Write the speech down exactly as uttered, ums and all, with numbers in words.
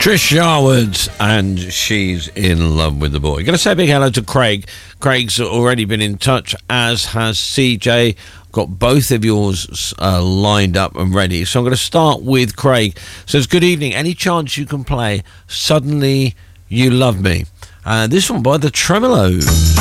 Trish Yarwood, and she's in love with the boy. Going to say a big hello to Craig. Craig's already been in touch, as has C J. Got both of yours uh, lined up and ready. So I'm going to start with Craig. Says, good evening. Any chance you can play Suddenly You Love Me? Uh, this one by the Tremolos.